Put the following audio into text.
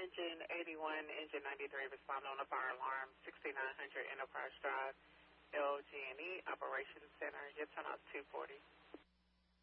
Engine 81, Engine 93, respond on a fire alarm, 6900 Enterprise Drive, LG&E Operations Center. Your turn out 240.